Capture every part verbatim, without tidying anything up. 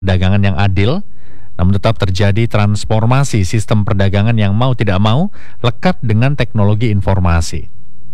perdagangan yang adil, namun tetap terjadi transformasi sistem perdagangan yang mau tidak mau lekat dengan teknologi informasi.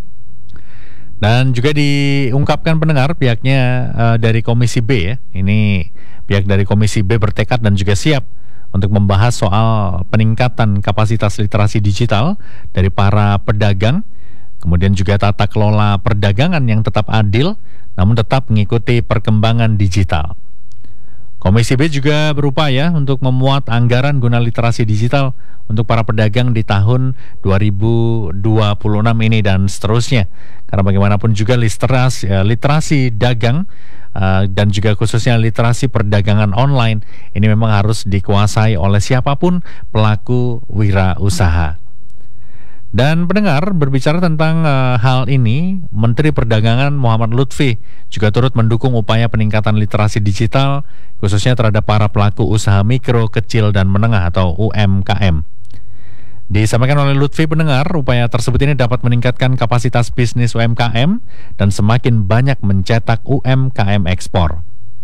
Dan juga diungkapkan pendengar pihaknya uh, dari Komisi B ya, ini pihak dari Komisi B bertekad dan juga siap untuk membahas soal peningkatan kapasitas literasi digital dari para pedagang, kemudian juga tata kelola perdagangan yang tetap adil, namun tetap mengikuti perkembangan digital. Komisi B juga berupaya untuk memuat anggaran guna literasi digital untuk para pedagang di tahun dua ribu dua puluh enam ini dan seterusnya. Karena bagaimanapun juga literasi, literasi dagang uh, dan juga khususnya literasi perdagangan online ini memang harus dikuasai oleh siapapun pelaku wirausaha. Dan pendengar, berbicara tentang uh, hal ini, Menteri Perdagangan Muhammad Lutfi juga turut mendukung upaya peningkatan literasi digital khususnya terhadap para pelaku usaha mikro, kecil, dan menengah atau U M K M. Disampaikan oleh Lutfi pendengar, upaya tersebut ini dapat meningkatkan kapasitas bisnis U M K M dan semakin banyak mencetak U M K M ekspor.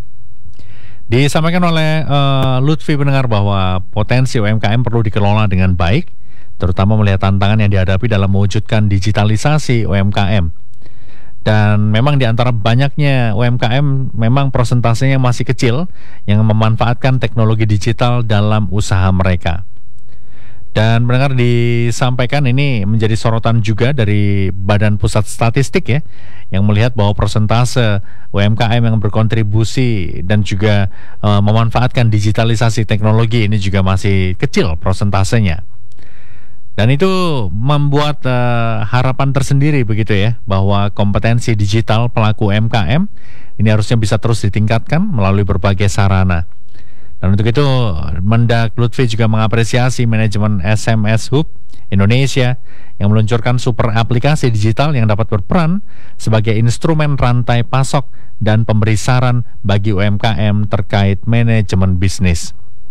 Disampaikan oleh uh, Lutfi pendengar bahwa potensi U M K M perlu dikelola dengan baik, terutama melihat tantangan yang dihadapi dalam mewujudkan digitalisasi U M K M. Dan memang di antara banyaknya U M K M memang persentasenya masih kecil yang memanfaatkan teknologi digital dalam usaha mereka. Dan mendengar disampaikan ini menjadi sorotan juga dari Badan Pusat Statistik ya, yang melihat bahwa persentase U M K M yang berkontribusi dan juga e, memanfaatkan digitalisasi teknologi ini juga masih kecil persentasenya. Dan itu membuat uh, harapan tersendiri begitu ya, bahwa kompetensi digital pelaku U M K M ini harusnya bisa terus ditingkatkan melalui berbagai sarana. Dan untuk itu Mendak Lutfi juga mengapresiasi manajemen S M S Hub Indonesia yang meluncurkan super aplikasi digital yang dapat berperan sebagai instrumen rantai pasok dan pemberi saran bagi U M K M terkait manajemen bisnis.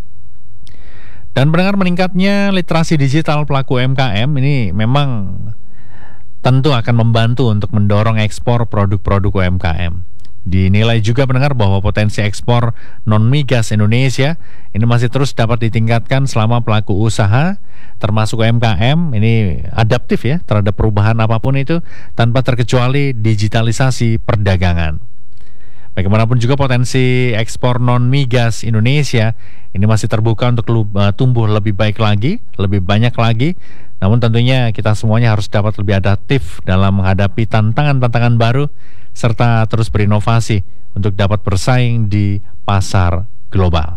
Dan mendengar meningkatnya literasi digital pelaku U M K M ini memang tentu akan membantu untuk mendorong ekspor produk-produk U M K M. Dinilai juga pendengar bahwa potensi ekspor non-migas Indonesia ini masih terus dapat ditingkatkan selama pelaku usaha termasuk U M K M ini adaptif ya terhadap perubahan apapun itu tanpa terkecuali digitalisasi perdagangan. Bagaimanapun juga potensi ekspor non-migas Indonesia ini masih terbuka untuk uh, tumbuh lebih baik lagi, lebih banyak lagi. Namun tentunya kita semuanya harus dapat lebih adaptif dalam menghadapi tantangan-tantangan baru serta terus berinovasi untuk dapat bersaing di pasar global.